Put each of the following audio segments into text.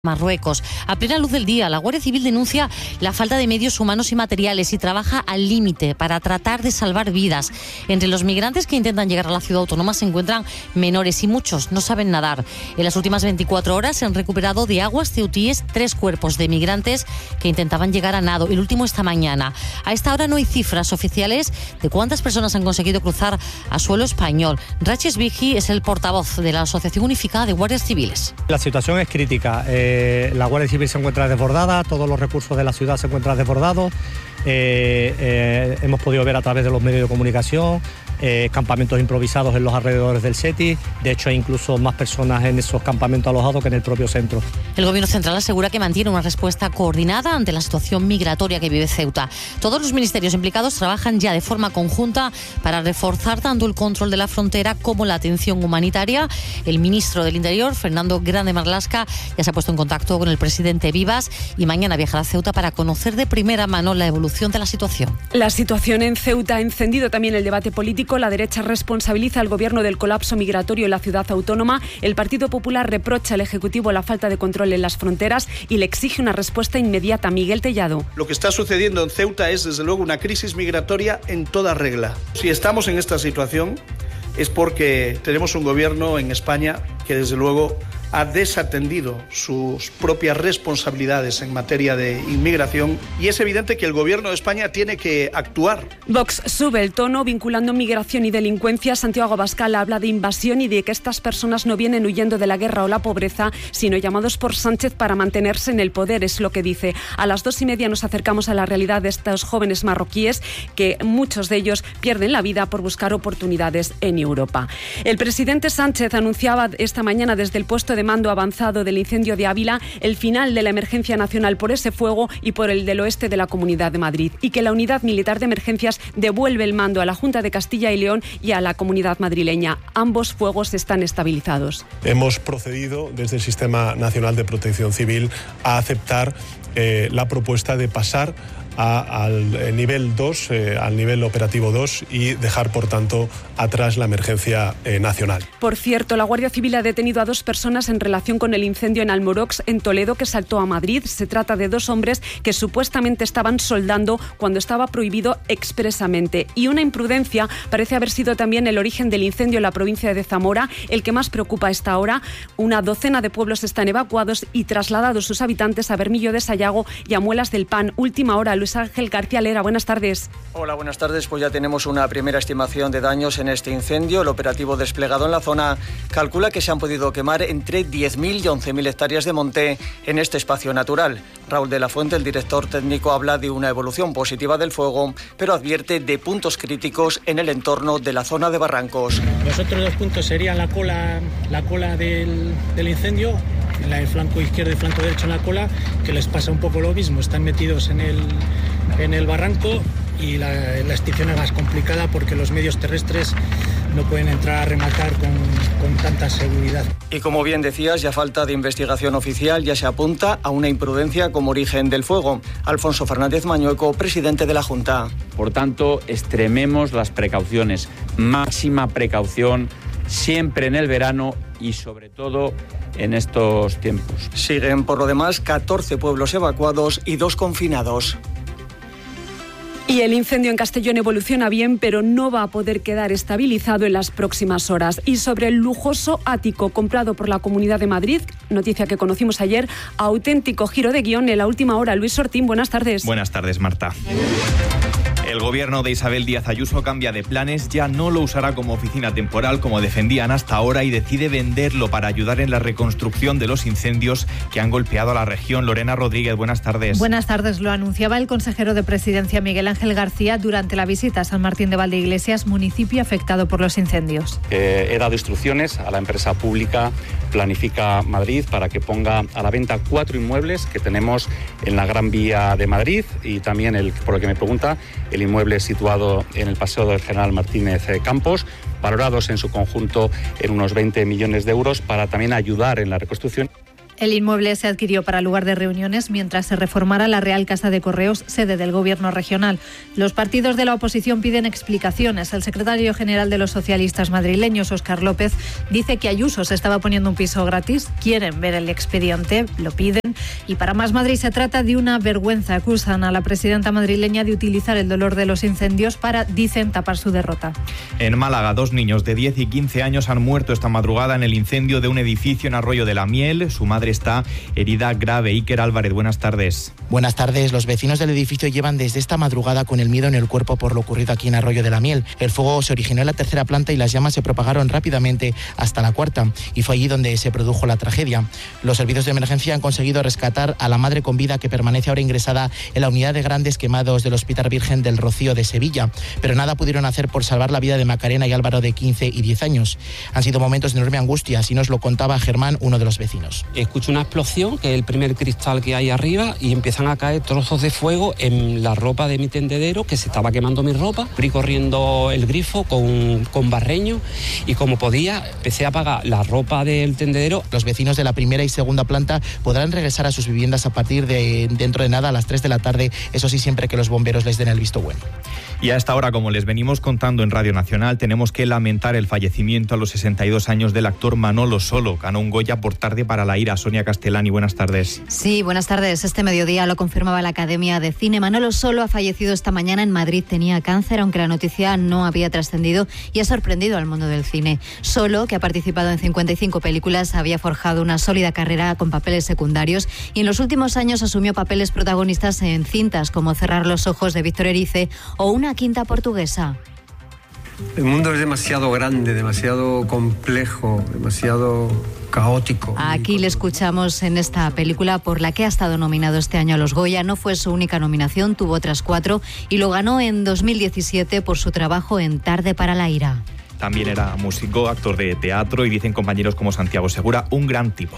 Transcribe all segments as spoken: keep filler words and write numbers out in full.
Marruecos. A plena luz del día, la Guardia Civil denuncia la falta de medios humanos y materiales y trabaja al límite para tratar de salvar vidas. Entre los migrantes que intentan llegar a la ciudad autónoma se encuentran menores y muchos no saben nadar. En las últimas veinticuatro horas se han recuperado de aguas ceutíes tres cuerpos de migrantes que intentaban llegar a nado, el último esta mañana. A esta hora no hay cifras oficiales de cuántas personas han conseguido cruzar a suelo español. Raches Vigi es el portavoz de la Asociación Unificada de Guardias Civiles. La situación es crítica. Eh... Eh, la Guardia Civil se encuentra desbordada, todos los recursos de la ciudad se encuentran desbordados. Eh, eh, hemos podido ver a través de los medios de comunicación eh, campamentos improvisados en los alrededores del SETI. De hecho, hay incluso más personas en esos campamentos alojados que en el propio centro. El Gobierno central asegura que mantiene una respuesta coordinada ante la situación migratoria que vive Ceuta. Todos los ministerios implicados trabajan ya de forma conjunta para reforzar tanto el control de la frontera como la atención humanitaria. El ministro del Interior, Fernando Grande Marlaska, ya se ha puesto en contacto con el presidente Vivas y mañana viajará a Ceuta para conocer de primera mano la evolución de la situación. La situación en Ceuta ha encendido también el debate político. La derecha responsabiliza al gobierno del colapso migratorio en la ciudad autónoma. El Partido Popular reprocha al Ejecutivo la falta de control en las fronteras y le exige una respuesta inmediata. Miguel Tellado. Lo que está sucediendo en Ceuta es, desde luego, una crisis migratoria en toda regla. Si estamos en esta situación es porque tenemos un gobierno en España que, desde luego, ha desatendido sus propias responsabilidades en materia de inmigración y es evidente que el Gobierno de España tiene que actuar. Vox sube el tono vinculando migración y delincuencia. Santiago Abascal habla de invasión y de que estas personas no vienen huyendo de la guerra o la pobreza, sino llamados por Sánchez para mantenerse en el poder, es lo que dice. A las dos y media nos acercamos a la realidad de estos jóvenes marroquíes, que muchos de ellos pierden la vida por buscar oportunidades en Europa. El presidente Sánchez anunciaba esta mañana desde el puesto de mando avanzado del incendio de Ávila el final de la emergencia nacional por ese fuego y por el del oeste de la Comunidad de Madrid, y que la Unidad Militar de Emergencias devuelve el mando a la Junta de Castilla y León y a la Comunidad madrileña. Ambos fuegos están estabilizados. Hemos procedido desde el Sistema Nacional de Protección Civil a aceptar eh, la propuesta de pasar A, al nivel dos, eh, al nivel operativo dos y dejar, por tanto, atrás la emergencia eh, nacional. Por cierto, la Guardia Civil ha detenido a dos personas en relación con el incendio en Almorox, en Toledo, que saltó a Madrid. Se trata de dos hombres que supuestamente estaban soldando cuando estaba prohibido expresamente. Y una imprudencia parece haber sido también el origen del incendio en la provincia de Zamora, el que más preocupa a esta hora. Una docena de pueblos están evacuados y trasladados sus habitantes a Bermillo de Sayago y a Muelas del Pan. Última hora. Luis Ángel García Lera, buenas tardes. Hola, buenas tardes. Pues ya tenemos una primera estimación de daños en este incendio. El operativo desplegado en la zona calcula que se han podido quemar entre diez mil y once mil hectáreas de monte en este espacio natural. Raúl de la Fuente, el director técnico, habla de una evolución positiva del fuego, pero advierte de puntos críticos en el entorno de la zona de Barrancos. Los otros dos puntos serían la cola, la cola del, del incendio, en el flanco izquierdo y el flanco derecho en la cola, que les pasa un poco lo mismo. Están metidos en el, en el barranco y la, la extinción es más complicada porque los medios terrestres no pueden entrar a rematar con, con tanta seguridad. Y como bien decías, ya falta de investigación oficial, ya se apunta a una imprudencia como origen del fuego. Alfonso Fernández Mañueco, presidente de la Junta. Por tanto, extrememos las precauciones, máxima precaución, siempre en el verano y sobre todo en estos tiempos. Siguen, por lo demás, catorce pueblos evacuados y dos confinados. Y el incendio en Castellón evoluciona bien, pero no va a poder quedar estabilizado en las próximas horas. Y sobre el lujoso ático comprado por la Comunidad de Madrid, noticia que conocimos ayer, auténtico giro de guión en la última hora. Luis Sortín, buenas tardes. Buenas tardes, Marta. El gobierno de Isabel Díaz Ayuso cambia de planes, ya no lo usará como oficina temporal como defendían hasta ahora y decide venderlo para ayudar en la reconstrucción de los incendios que han golpeado a la región. Lorena Rodríguez, buenas tardes. Buenas tardes. Lo anunciaba el consejero de Presidencia Miguel Ángel García durante la visita a San Martín de Valdeiglesias, municipio afectado por los incendios. Eh, he dado instrucciones a la empresa pública Planifica Madrid para que ponga a la venta cuatro inmuebles que tenemos en la Gran Vía de Madrid y también, el, por lo que me pregunta, el inmueble situado en el Paseo del General Martínez Campos, valorados en su conjunto en unos veinte millones de euros para también ayudar en la reconstrucción. El inmueble se adquirió para lugar de reuniones mientras se reformara la Real Casa de Correos, sede del Gobierno regional. Los partidos de la oposición piden explicaciones. El secretario general de los socialistas madrileños, Óscar López, dice que Ayuso se estaba poniendo un piso gratis. Quieren ver el expediente, lo piden. Y para Más Madrid se trata de una vergüenza. Acusan a la presidenta madrileña de utilizar el dolor de los incendios para, dicen, tapar su derrota. En Málaga, dos niños de diez y quince años han muerto esta madrugada en el incendio de un edificio en Arroyo de la Miel. Su madre está herida grave. Iker Álvarez, buenas tardes. Buenas tardes. Los vecinos del edificio llevan desde esta madrugada con el miedo en el cuerpo por lo ocurrido aquí en Arroyo de la Miel. El fuego se originó en la tercera planta y las llamas se propagaron rápidamente hasta la cuarta, y fue allí donde se produjo la tragedia. Los servicios de emergencia han conseguido rescatar a la madre con vida, que permanece ahora ingresada en la unidad de grandes quemados del Hospital Virgen del Rocío de Sevilla, pero nada pudieron hacer por salvar la vida de Macarena y Álvaro, de quince y diez años. Han sido momentos de enorme angustia, así nos lo contaba Germán, uno de los vecinos. Escucho una explosión, que es el primer cristal que hay arriba, y empiezan a caer trozos de fuego en la ropa de mi tendedero, que se estaba quemando mi ropa. Fui corriendo el grifo con, con barreño, y como podía empecé a apagar la ropa del tendedero. Los vecinos de la primera y segunda planta podrán regresar a sus viviendas a partir de dentro de nada, a las tres de la tarde, eso sí, siempre que los bomberos les den el visto bueno. Y a esta hora, como les venimos contando en Radio Nacional, tenemos que lamentar el fallecimiento a los sesenta y dos años del actor Manolo Solo. Ganó un Goya por Tarde para la ira. Sonia Castellani, buenas tardes. Sí, buenas tardes. Este mediodía lo confirmaba la Academia de Cine. Manolo Solo ha fallecido esta mañana en Madrid. Tenía cáncer, aunque la noticia no había trascendido y ha sorprendido al mundo del cine. Solo, que ha participado en cincuenta y cinco películas, había forjado una sólida carrera con papeles secundarios y en los últimos años asumió papeles protagonistas en cintas como Cerrar los ojos, de Víctor Erice, o Una quinta portuguesa. El mundo es demasiado grande, demasiado complejo, demasiado caótico. Aquí le escuchamos en esta película, por la que ha estado nominado este año a los Goya. No fue su única nominación, tuvo otras cuatro y lo ganó en dos mil diecisiete por su trabajo en Tarde para la ira. También era músico, actor de teatro y, dicen compañeros como Santiago Segura, un gran tipo.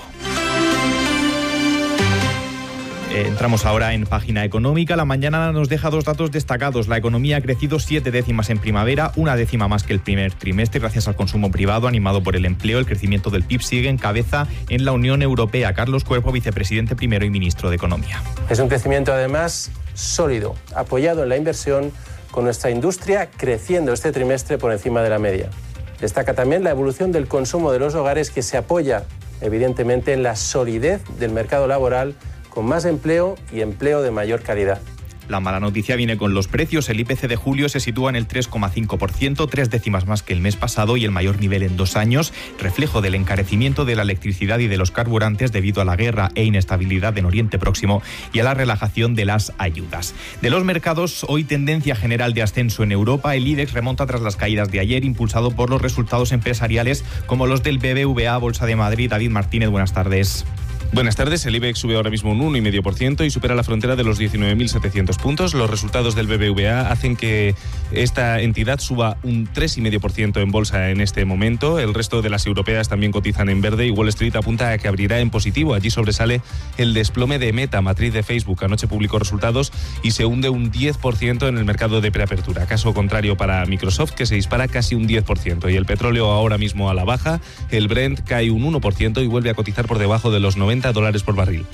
Entramos ahora en página económica. La mañana nos deja dos datos destacados. La economía ha crecido siete décimas en primavera, una décima más que el primer trimestre, gracias al consumo privado animado por el empleo. El crecimiento del P I B sigue en cabeza en la Unión Europea. Carlos Cuerpo, vicepresidente primero y ministro de Economía. Es un crecimiento además sólido, apoyado en la inversión, con nuestra industria creciendo este trimestre por encima de la media. Destaca también la evolución del consumo de los hogares, que se apoya evidentemente en la solidez del mercado laboral, con más empleo y empleo de mayor calidad. La mala noticia viene con los precios. El I P C de julio se sitúa en el tres coma cinco por ciento, tres décimas más que el mes pasado y el mayor nivel en dos años, reflejo del encarecimiento de la electricidad y de los carburantes debido a la guerra e inestabilidad en Oriente Próximo y a la relajación de las ayudas. De los mercados, hoy tendencia general de ascenso en Europa. El IBEX remonta tras las caídas de ayer, impulsado por los resultados empresariales como los del B B V A, Bolsa de Madrid. David Martínez, buenas tardes. Buenas tardes. El IBEX sube ahora mismo un uno coma cinco por ciento y supera la frontera de los diecinueve mil setecientos puntos. Los resultados del B B V A hacen que esta entidad suba un tres coma cinco por ciento en bolsa en este momento. El resto de las europeas también cotizan en verde y Wall Street apunta a que abrirá en positivo. Allí sobresale el desplome de Meta, matriz de Facebook. Anoche publicó resultados y se hunde un diez por ciento en el mercado de preapertura. Caso contrario para Microsoft, que se dispara casi un diez por ciento. Y el petróleo ahora mismo a la baja. El Brent cae un uno por ciento y vuelve a cotizar por debajo de los noventa dólares por barril.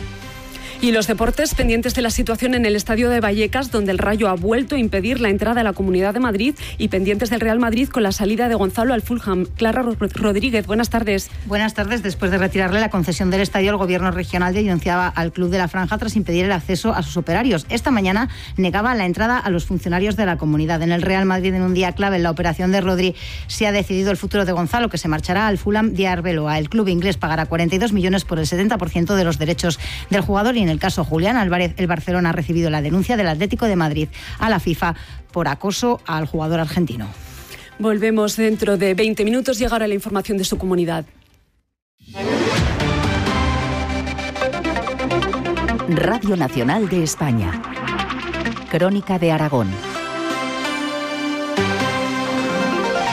Y los deportes, pendientes de la situación en el estadio de Vallecas, donde el Rayo ha vuelto a impedir la entrada a la Comunidad de Madrid, y pendientes del Real Madrid con la salida de Gonzalo al Fulham. Clara Rodríguez, buenas tardes. Buenas tardes. Después de retirarle la concesión del estadio, el gobierno regional denunciaba al Club de la Franja tras impedir el acceso a sus operarios. Esta mañana negaba la entrada a los funcionarios de la comunidad. En el Real Madrid, en un día clave en la operación de Rodri, se ha decidido el futuro de Gonzalo, que se marchará al Fulham de Arbeloa. El club inglés pagará cuarenta y dos millones por el setenta por ciento de los derechos del jugador, y en el caso Julián Álvarez, el Barcelona ha recibido la denuncia del Atlético de Madrid a la FIFA por acoso al jugador argentino. Volvemos dentro de veinte minutos. Llega ahora la información de su comunidad. Radio Nacional de España. Crónica de Aragón.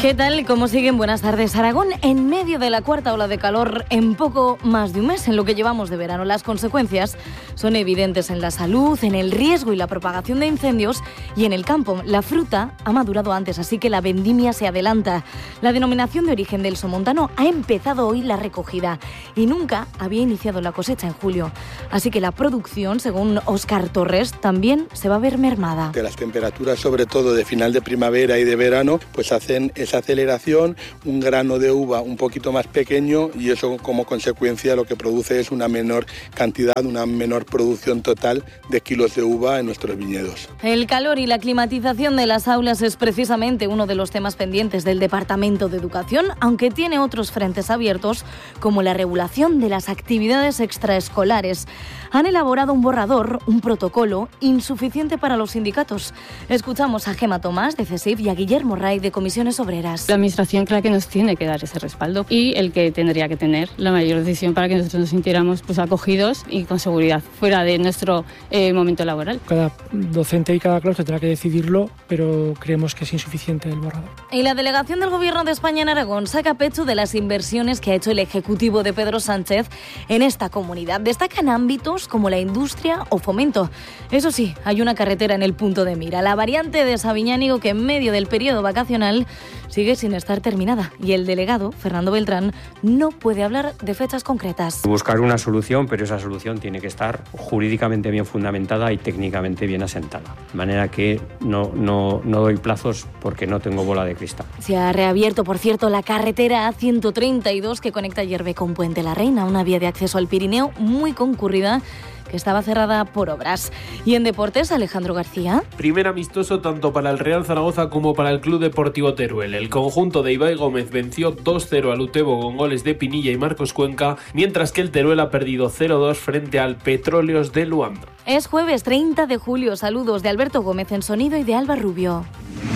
¿Qué tal? ¿Cómo siguen? Buenas tardes. Aragón en medio de la cuarta ola de calor en poco más de un mes, en lo que llevamos de verano. Las consecuencias son evidentes en la salud, en el riesgo y la propagación de incendios y en el campo. La fruta ha madurado antes, así que la vendimia se adelanta. La denominación de origen del somontano ha empezado hoy la recogida y nunca había iniciado la cosecha en julio. Así que la producción, según Óscar Torres, también se va a ver mermada. Que las temperaturas, sobre todo de final de primavera y de verano, pues hacen esa aceleración, un grano de uva un poquito más pequeño y eso como consecuencia lo que produce es una menor cantidad, una menor producción total de kilos de uva en nuestros viñedos. El calor y la climatización de las aulas es precisamente uno de los temas pendientes del Departamento de Educación, aunque tiene otros frentes abiertos como la regulación de las actividades extraescolares. Han elaborado un borrador, un protocolo insuficiente para los sindicatos. Escuchamos a Gema Tomás de CESIF y a Guillermo Ray de Comisiones Obreras. La Administración, claro que nos tiene que dar ese respaldo y el que tendría que tener la mayor decisión para que nosotros nos sintiéramos pues, acogidos y con seguridad fuera de nuestro eh, momento laboral. Cada docente y cada claustro tendrá que decidirlo, pero creemos que es insuficiente el borrador. Y la delegación del Gobierno de España en Aragón saca pecho de las inversiones que ha hecho el Ejecutivo de Pedro Sánchez en esta comunidad. Destacan ámbitos como la industria o fomento. Eso sí, hay una carretera en el punto de mira, la variante de Sabiñánigo, que en medio del periodo vacacional sigue sin estar terminada y el delegado, Fernando Beltrán, no puede hablar de fechas concretas. Buscar una solución, pero esa solución tiene que estar jurídicamente bien fundamentada y técnicamente bien asentada. De manera que no, no, no doy plazos porque no tengo bola de cristal. Se ha reabierto, por cierto, la carretera A ciento treinta y dos que conecta Yerbe con Puente la Reina, una vía de acceso al Pirineo muy concurrida que estaba cerrada por obras. Y en deportes, Alejandro García. Primer amistoso tanto para el Real Zaragoza como para el Club Deportivo Teruel. El conjunto de Ibai Gómez venció dos cero al Utebo con goles de Pinilla y Marcos Cuenca, mientras que el Teruel ha perdido cero dos frente al Petróleos de Luanda. Es jueves treinta de julio. Saludos de Alberto Gómez en sonido y de Alba Rubio.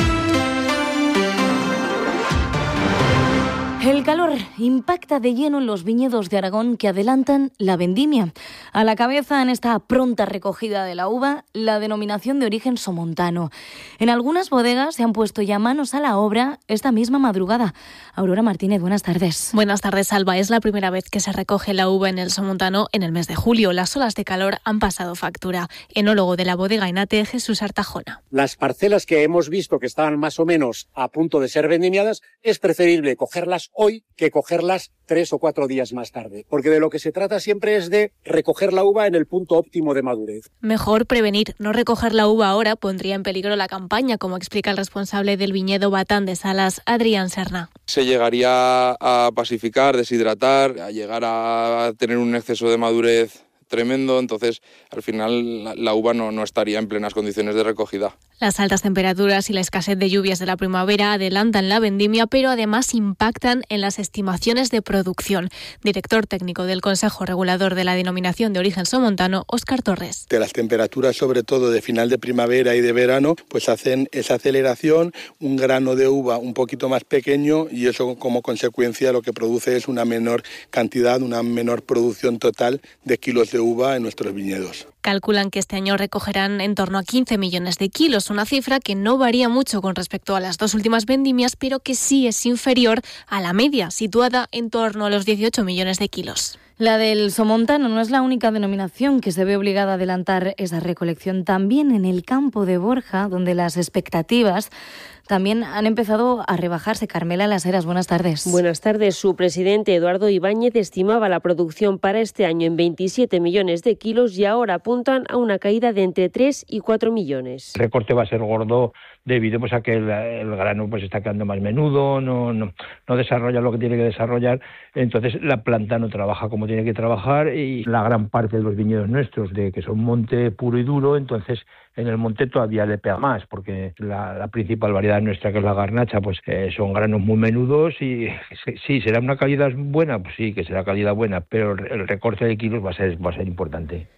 El calor impacta de lleno en los viñedos de Aragón que adelantan la vendimia. A la cabeza en esta pronta recogida de la uva, la denominación de origen somontano. En algunas bodegas se han puesto ya manos a la obra esta misma madrugada. Aurora Martínez, buenas tardes. Buenas tardes, Alba. Es la primera vez que se recoge la uva en el somontano en el mes de julio. Las olas de calor han pasado factura. Enólogo de la bodega Enate, Jesús Artajona. Las parcelas que hemos visto que estaban más o menos a punto de ser vendimiadas, es preferible cogerlas hoy que cogerlas tres o cuatro días más tarde, porque de lo que se trata siempre es de recoger la uva en el punto óptimo de madurez. Mejor prevenir. No recoger la uva ahora pondría en peligro la campaña, como explica el responsable del viñedo Batán de Salas, Adrián Serna. Se llegaría a pasificar, deshidratar, a llegar a tener un exceso de madurez tremendo, entonces al final la, la uva no, no estaría en plenas condiciones de recogida. Las altas temperaturas y la escasez de lluvias de la primavera adelantan la vendimia, pero además impactan en las estimaciones de producción. Director técnico del Consejo Regulador de la Denominación de Origen Somontano, Óscar Torres. De las temperaturas, sobre todo de final de primavera y de verano, pues hacen esa aceleración, un grano de uva un poquito más pequeño y eso como consecuencia lo que produce es una menor cantidad, una menor producción total de kilos de uva en nuestros viñedos. Calculan que este año recogerán en torno a quince millones de kilos, una cifra que no varía mucho con respecto a las dos últimas vendimias, pero que sí es inferior a la media, situada en torno a los dieciocho millones de kilos. La del somontano no es la única denominación que se ve obligada a adelantar esa recolección. También en el campo de Borja, donde las expectativas también han empezado a rebajarse. Carmela Las Heras, buenas tardes. Buenas tardes. Su presidente, Eduardo Ibáñez, estimaba la producción para este año en veintisiete millones de kilos y ahora apuntan a una caída de entre tres y cuatro millones. El recorte va a ser gordo debido pues, a que el, el grano pues está quedando más menudo, no, no, no desarrolla lo que tiene que desarrollar, entonces la planta no trabaja como tiene que trabajar y la gran parte de los viñedos nuestros, de que son monte puro y duro, entonces en el monte todavía le pega más, porque la, la principal variedad nuestra, que es la garnacha, pues eh, son granos muy menudos y sí, será una calidad buena, pues sí, que será calidad buena, pero el recorte de kilos va a ser, va a ser importante.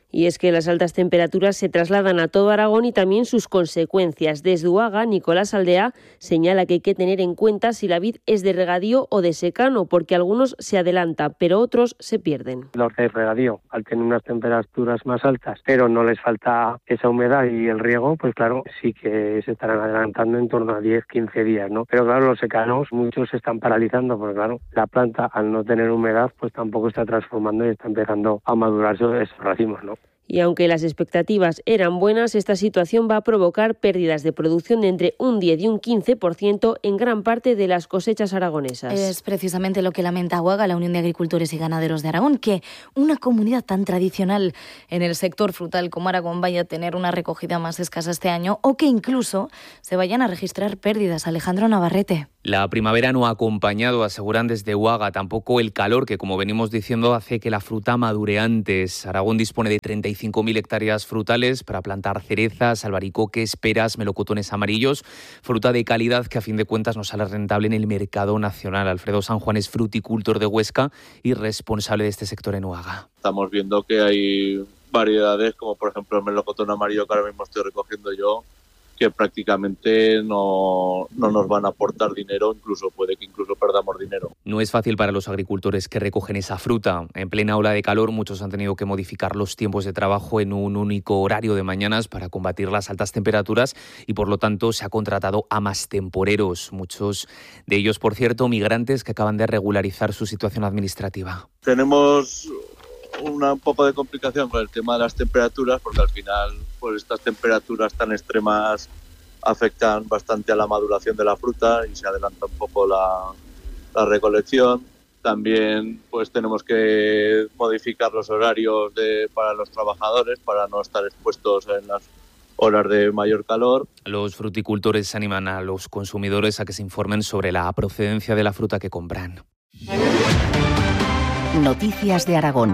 Y es que las altas temperaturas se trasladan a todo Aragón y también sus consecuencias. Desde Uaga, Nicolás Aldea señala que hay que tener en cuenta si la vid es de regadío o de secano, porque algunos se adelantan, pero otros se pierden. Los de regadío, al tener unas temperaturas más altas, pero no les falta esa humedad y el riego, pues claro, sí que se estarán adelantando en torno a diez, quince días, ¿no? Pero claro, los secanos, muchos se están paralizando, porque claro, la planta al no tener humedad, pues tampoco está transformando y está empezando a madurar esos racimos, ¿no? Y aunque las expectativas eran buenas, esta situación va a provocar pérdidas de producción de entre un diez y un quince por ciento en gran parte de las cosechas aragonesas. Es precisamente lo que lamenta UAGA, la Unión de Agricultores y Ganaderos de Aragón, que una comunidad tan tradicional en el sector frutal como Aragón vaya a tener una recogida más escasa este año o que incluso se vayan a registrar pérdidas. Alejandro Navarrete. La primavera no ha acompañado, aseguran desde UAGA, tampoco el calor que, como venimos diciendo, hace que la fruta madure antes. Aragón dispone de treinta y cinco mil hectáreas frutales para plantar cerezas, albaricoques, peras, melocotones amarillos, fruta de calidad que a fin de cuentas nos sale rentable en el mercado nacional. Alfredo San Juan es fruticultor de Huesca y responsable de este sector en UAGA. Estamos viendo que hay variedades como por ejemplo el melocotón amarillo que ahora mismo estoy recogiendo yo, que prácticamente no, no nos van a aportar dinero, incluso puede que incluso perdamos dinero. No es fácil para los agricultores que recogen esa fruta. En plena ola de calor, muchos han tenido que modificar los tiempos de trabajo en un único horario de mañanas para combatir las altas temperaturas y, por lo tanto, se ha contratado a más temporeros. Muchos de ellos, por cierto, migrantes que acaban de regularizar su situación administrativa. Tenemos una, un poco de complicación con el tema de las temperaturas, porque al final pues estas temperaturas tan extremas afectan bastante a la maduración de la fruta y se adelanta un poco la, la recolección. También pues tenemos que modificar los horarios de, para los trabajadores para no estar expuestos en las horas de mayor calor. Los fruticultores animan a los consumidores a que se informen sobre la procedencia de la fruta que compran. Noticias de Aragón.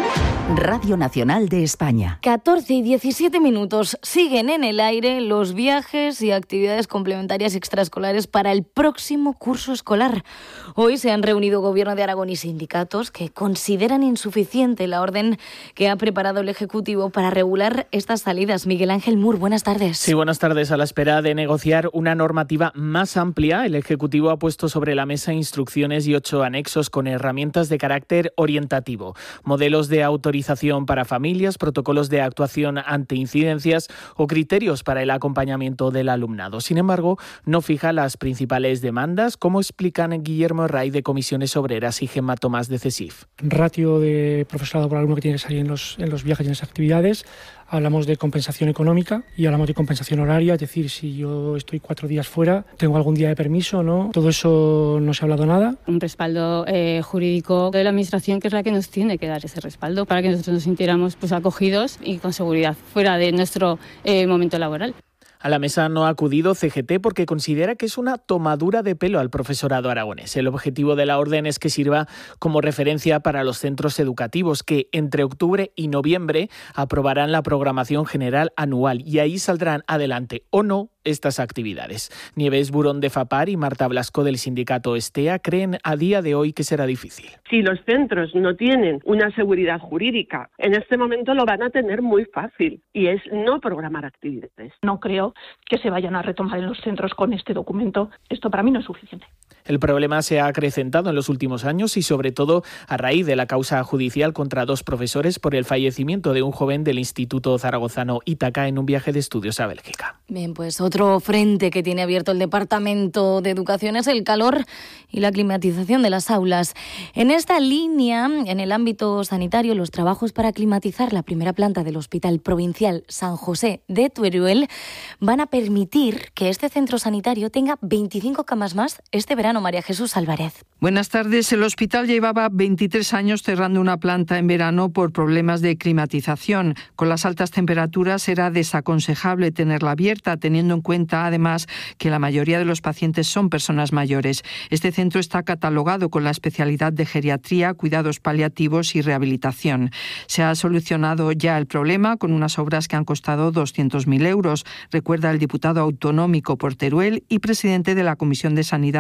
Radio Nacional de España. catorce y diecisiete minutos. Siguen en el aire los viajes y actividades complementarias extraescolares para el próximo curso escolar. Hoy se han reunido Gobierno de Aragón y sindicatos que consideran insuficiente la orden que ha preparado el Ejecutivo para regular estas salidas. Miguel Ángel Mur, buenas tardes. Sí, buenas tardes. A la espera de negociar una normativa más amplia, el Ejecutivo ha puesto sobre la mesa instrucciones y ocho anexos con herramientas de carácter orientativo, modelos de autorización para familias, protocolos de actuación ante incidencias o criterios para el acompañamiento del alumnado. Sin embargo, no fija las principales demandas, como explican Guillermo Ray de Comisiones Obreras y Gemma Tomás de CESIF. Ratio de profesorado por alumno que tiene que salir en los, en los viajes y en las actividades. Hablamos de compensación económica y hablamos de compensación horaria, es decir, si yo estoy cuatro días fuera, tengo algún día de permiso, ¿no? Todo eso no se ha hablado nada. Un respaldo eh, jurídico de la Administración, que es la que nos tiene que dar ese respaldo para que nosotros nos sintiéramos pues, acogidos y con seguridad fuera de nuestro eh, momento laboral. A la mesa no ha acudido C G T porque considera que es una tomadura de pelo al profesorado aragonés. El objetivo de la orden es que sirva como referencia para los centros educativos que entre octubre y noviembre aprobarán la programación general anual y ahí saldrán adelante o no estas actividades. Nieves Burón de FAPAR y Marta Blasco del sindicato Estea creen a día de hoy que será difícil. Si los centros no tienen una seguridad jurídica, en este momento lo van a tener muy fácil y es no programar actividades. No creo que se vayan a retomar en los centros con este documento. Esto para mí no es suficiente. El problema se ha acrecentado en los últimos años y sobre todo a raíz de la causa judicial contra dos profesores por el fallecimiento de un joven del Instituto Zaragozano Ítaca en un viaje de estudios a Bélgica. Bien, pues otro frente que tiene abierto el Departamento de Educación es el calor y la climatización de las aulas. En esta línea, en el ámbito sanitario, los trabajos para climatizar la primera planta del Hospital Provincial San José de Teruel van a permitir que este centro sanitario tenga veinticinco camas más este verano. María Jesús Álvarez. Buenas tardes. El hospital llevaba veintitrés años cerrando una planta en verano por problemas de climatización. Con las altas temperaturas era desaconsejable tenerla abierta, teniendo en cuenta además que la mayoría de los pacientes son personas mayores. Este centro está catalogado con la especialidad de geriatría, cuidados paliativos y rehabilitación. Se ha solucionado ya el problema con unas obras que han costado doscientos mil euros, recuerda el diputado autonómico por Teruel y presidente de la Comisión de Sanidad de la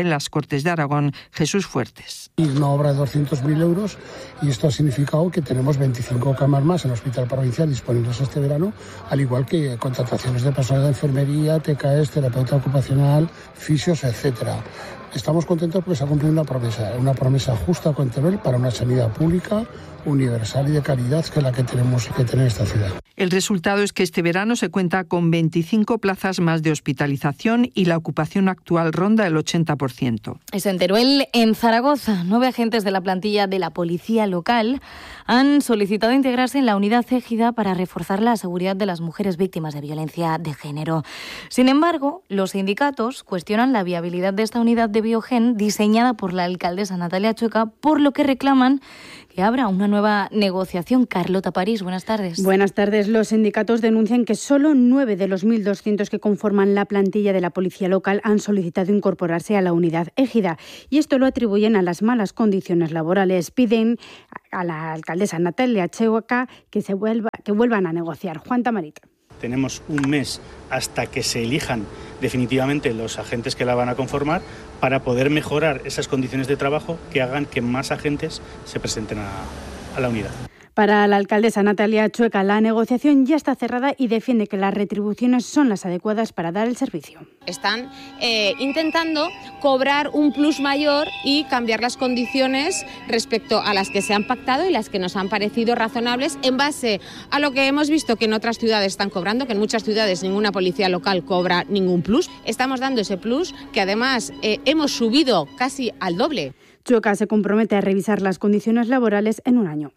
en las Cortes de Aragón, Jesús Fuertes. Es una obra de doscientos mil euros y esto ha significado que tenemos veinticinco camas más en el Hospital Provincial disponibles este verano, al igual que contrataciones de personal de enfermería, T K S, terapeuta ocupacional, fisios, etcétera. Estamos contentos porque se ha cumplido una promesa, una promesa justa con Teruel para una sanidad pública, universal y de calidad, que es la que tenemos que tener en esta ciudad. El resultado es que este verano se cuenta con veinticinco plazas más de hospitalización y la ocupación actual ronda el ochenta por ciento. Es en Teruel. En Zaragoza, nueve agentes de la plantilla de la policía local han solicitado integrarse en la unidad égida para reforzar la seguridad de las mujeres víctimas de violencia de género. Sin embargo, los sindicatos cuestionan la viabilidad de esta unidad de Biogen diseñada por la alcaldesa Natalia Chueca, por lo que reclaman que abra una nueva negociación. Carlota París, buenas tardes. Buenas tardes. Los sindicatos denuncian que solo nueve de los mil doscientos que conforman la plantilla de la policía local han solicitado incorporarse a la unidad égida y esto lo atribuyen a las malas condiciones laborales. Piden a la alcaldesa Natalia Chueca que se vuelva, que vuelvan a negociar. Juan Tamarita. Tenemos un mes hasta que se elijan definitivamente los agentes que la van a conformar para poder mejorar esas condiciones de trabajo que hagan que más agentes se presenten a, a la unidad. Para la alcaldesa Natalia Chueca, la negociación ya está cerrada y defiende que las retribuciones son las adecuadas para dar el servicio. Están eh, intentando cobrar un plus mayor y cambiar las condiciones respecto a las que se han pactado y las que nos han parecido razonables en base a lo que hemos visto que en otras ciudades están cobrando, que en muchas ciudades ninguna policía local cobra ningún plus. Estamos dando ese plus que además eh, hemos subido casi al doble. Chueca se compromete a revisar las condiciones laborales en un año.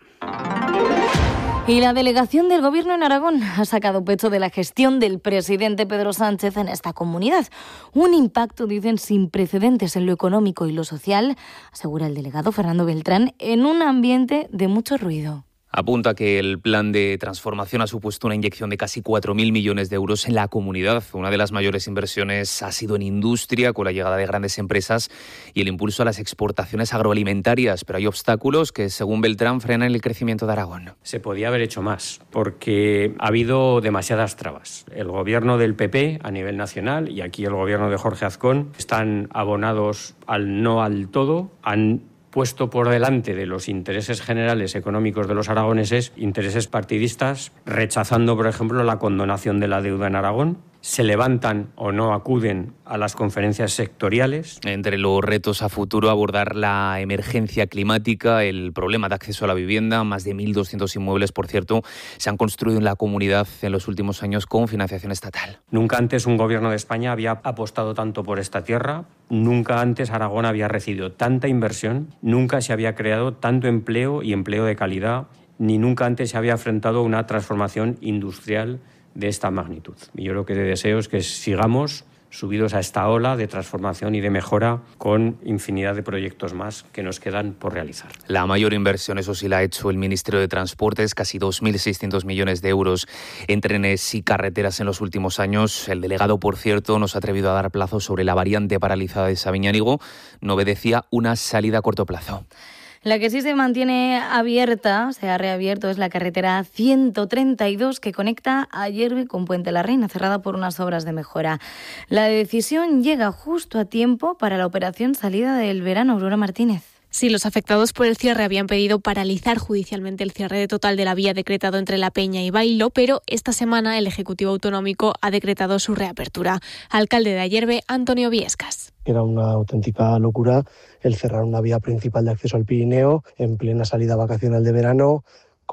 Y la delegación del Gobierno en Aragón ha sacado pecho de la gestión del presidente Pedro Sánchez en esta comunidad. Un impacto, dicen, sin precedentes en lo económico y lo social, asegura el delegado Fernando Beltrán, en un ambiente de mucho ruido. Apunta que el plan de transformación ha supuesto una inyección de casi cuatro mil millones de euros en la comunidad. Una de las mayores inversiones ha sido en industria, con la llegada de grandes empresas y el impulso a las exportaciones agroalimentarias. Pero hay obstáculos que, según Beltrán, frenan el crecimiento de Aragón. Se podía haber hecho más, porque ha habido demasiadas trabas. El gobierno del P P a nivel nacional y aquí el gobierno de Jorge Azcón están abonados al no al todo, han puesto por delante de los intereses generales económicos de los aragoneses, intereses partidistas, rechazando, por ejemplo, la condonación de la deuda en Aragón. Se levantan o no acuden a las conferencias sectoriales. Entre los retos a futuro, abordar la emergencia climática, el problema de acceso a la vivienda. Más de mil doscientos inmuebles, por cierto, se han construido en la comunidad en los últimos años con financiación estatal. Nunca antes un gobierno de España había apostado tanto por esta tierra. Nunca antes Aragón había recibido tanta inversión. Nunca se había creado tanto empleo y empleo de calidad. Ni nunca antes se había enfrentado a una transformación industrial de esta magnitud. Y yo lo que deseo es que sigamos subidos a esta ola de transformación y de mejora con infinidad de proyectos más que nos quedan por realizar. La mayor inversión, eso sí, la ha hecho el Ministerio de Transportes, casi dos mil seiscientos millones de euros en trenes y carreteras en los últimos años. El delegado, por cierto, nos ha atrevido a dar plazos sobre la variante paralizada de Sabiñánigo. No obedecía una salida a corto plazo. La que sí se mantiene abierta, se ha reabierto, es la carretera ciento treinta y dos que conecta a Ayerbe con Puente la Reina, cerrada por unas obras de mejora. La decisión llega justo a tiempo para la operación salida del verano. Aurora Martínez. Sí, los afectados por el cierre habían pedido paralizar judicialmente el cierre total de la vía decretado entre La Peña y Bailo, pero esta semana el Ejecutivo Autonómico ha decretado su reapertura. Alcalde de Ayerbe, Antonio Viescas. Era una auténtica locura el cerrar una vía principal de acceso al Pirineo en plena salida vacacional de verano,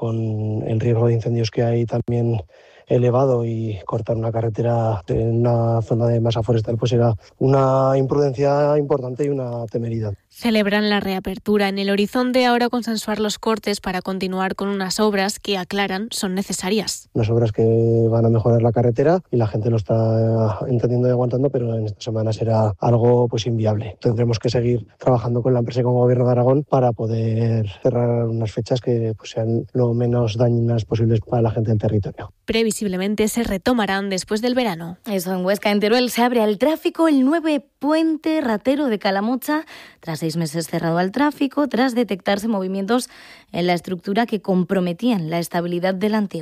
con el riesgo de incendios que hay también elevado, y cortar una carretera en una zona de masa forestal pues era una imprudencia importante y una temeridad. Celebran la reapertura. En el horizonte ahora consensuar los cortes para continuar con unas obras que, aclaran, son necesarias. Unas obras que van a mejorar la carretera y la gente lo está entendiendo y aguantando, pero en esta semana será algo pues inviable. Tendremos que seguir trabajando con la empresa y con el Gobierno de Aragón para poder cerrar unas fechas que pues, sean lo menos dañinas posibles para la gente del territorio. Previsiblemente se retomarán después del verano. Eso, en Huesca, en Teruel, se abre al tráfico el nuevo puente ratero de Calamocha, tras seis meses cerrado al tráfico, tras detectarse movimientos en la estructura que comprometían la estabilidad del antiguo.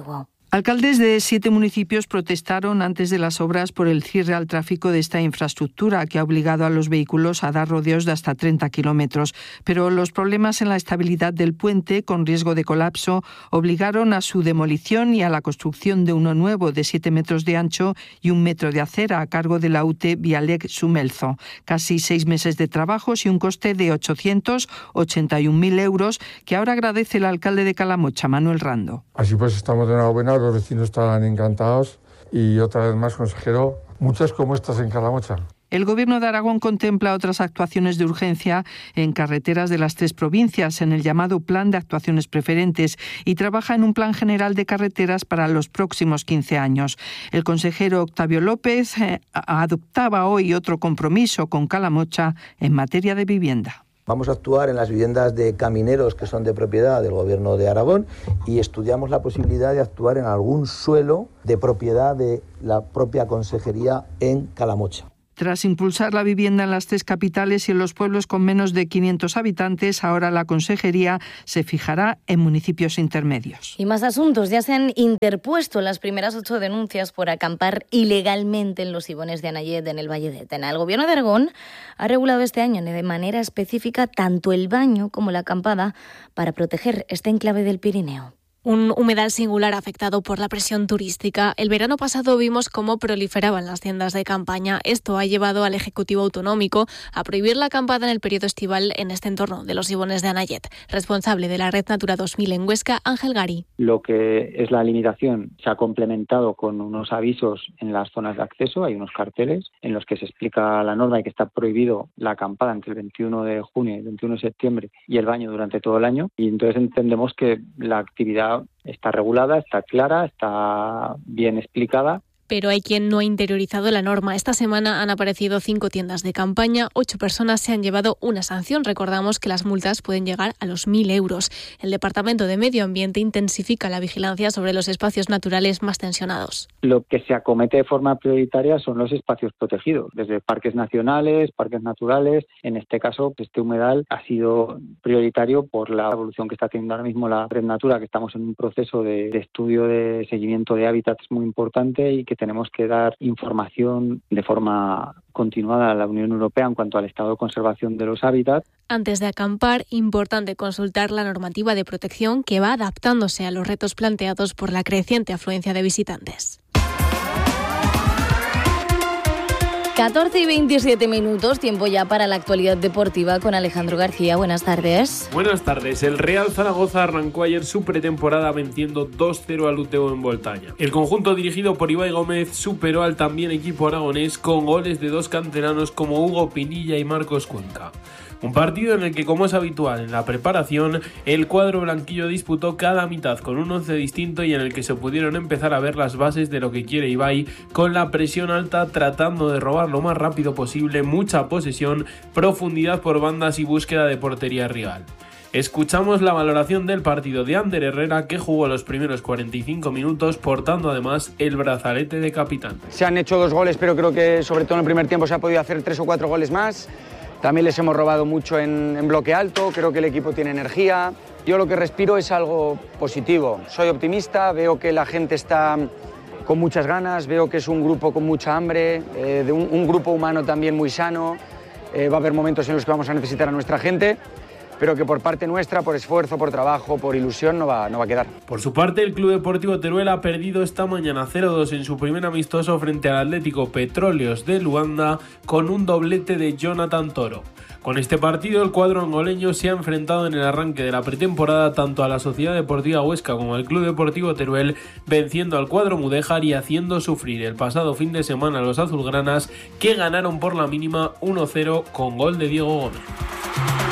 Alcaldes de siete municipios protestaron antes de las obras por el cierre al tráfico de esta infraestructura que ha obligado a los vehículos a dar rodeos de hasta treinta kilómetros. Pero los problemas en la estabilidad del puente, con riesgo de colapso, obligaron a su demolición y a la construcción de uno nuevo de siete metros de ancho y un metro de acera a cargo de la U T Vialec Sumelzo. Casi seis meses de trabajos y un coste de ochocientos ochenta y un mil euros que ahora agradece el alcalde de Calamocha, Manuel Rando. Así pues estamos de enhorabuena. Los vecinos están encantados y otra vez más, consejero, muchas como estas en Calamocha. El Gobierno de Aragón contempla otras actuaciones de urgencia en carreteras de las tres provincias en el llamado Plan de Actuaciones Preferentes y trabaja en un plan general de carreteras para los próximos quince años. El consejero Octavio López eh, adoptaba hoy otro compromiso con Calamocha en materia de vivienda. Vamos a actuar en las viviendas de camineros que son de propiedad del Gobierno de Aragón y estudiamos la posibilidad de actuar en algún suelo de propiedad de la propia consejería en Calamocha. Tras impulsar la vivienda en las tres capitales y en los pueblos con menos de quinientos habitantes, ahora la consejería se fijará en municipios intermedios. Y más asuntos. Ya se han interpuesto las primeras ocho denuncias por acampar ilegalmente en los ibones de Anayet en el Valle de Tena. El Gobierno de Aragón ha regulado este año de manera específica tanto el baño como la acampada para proteger este enclave del Pirineo. Un humedal singular afectado por la presión turística. El verano pasado vimos cómo proliferaban las tiendas de campaña. Esto ha llevado al Ejecutivo Autonómico a prohibir la acampada en el periodo estival en este entorno de los ibones de Anayet. Responsable de la Red Natura dos mil en Huesca, Ángel Gari. Lo que es la limitación se ha complementado con unos avisos en las zonas de acceso. Hay unos carteles en los que se explica la norma y que está prohibido la acampada entre el veintiuno de junio y el veintiuno de septiembre y el baño durante todo el año. Y entonces entendemos que la actividad está regulada, está clara, está bien explicada. Pero hay quien no ha interiorizado la norma. Esta semana han aparecido cinco tiendas de campaña, ocho personas se han llevado una sanción. Recordamos que las multas pueden llegar a los mil euros. El Departamento de Medio Ambiente intensifica la vigilancia sobre los espacios naturales más tensionados. Lo que se acomete de forma prioritaria son los espacios protegidos, desde parques nacionales, parques naturales. En este caso, este humedal ha sido prioritario por la evolución que está teniendo ahora mismo la Red Natura, que estamos en un proceso de, de estudio de seguimiento de hábitats muy importante y que tenemos que dar información de forma continuada a la Unión Europea en cuanto al estado de conservación de los hábitats. Antes de acampar, importante consultar la normativa de protección que va adaptándose a los retos planteados por la creciente afluencia de visitantes. catorce y veintisiete minutos, tiempo ya para la actualidad deportiva con Alejandro García. Buenas tardes. Buenas tardes. El Real Zaragoza arrancó ayer su pretemporada venciendo dos cero al U T O en Voltaña. El conjunto dirigido por Ibai Gómez superó al también equipo aragonés con goles de dos canteranos como Hugo Pinilla y Marcos Cuenca. Un partido en el que, como es habitual en la preparación, el cuadro blanquillo disputó cada mitad con un once distinto y en el que se pudieron empezar a ver las bases de lo que quiere Ibai, con la presión alta tratando de robar lo más rápido posible, mucha posesión, profundidad por bandas y búsqueda de portería rival. Escuchamos la valoración del partido de Ander Herrera, que jugó los primeros cuarenta y cinco minutos portando además el brazalete de capitán. Se han hecho dos goles, pero creo que sobre todo en el primer tiempo se ha podido hacer tres o cuatro goles más. También les hemos robado mucho en, en bloque alto, creo que el equipo tiene energía. Yo lo que respiro es algo positivo. Soy optimista, veo que la gente está con muchas ganas, veo que es un grupo con mucha hambre, eh, de un, un grupo humano también muy sano. Eh, va a haber momentos en los que vamos a necesitar a nuestra gente, pero que por parte nuestra, por esfuerzo, por trabajo, por ilusión, no va, no va a quedar. Por su parte, el Club Deportivo Teruel ha perdido esta mañana cero dos en su primer amistoso frente al Atlético Petróleos de Luanda con un doblete de Jonathan Toro. Con este partido, el cuadro angoleño se ha enfrentado en el arranque de la pretemporada tanto a la Sociedad Deportiva Huesca como al Club Deportivo Teruel, venciendo al cuadro mudéjar y haciendo sufrir el pasado fin de semana a los azulgranas, que ganaron por la mínima uno cero con gol de Diego Gómez.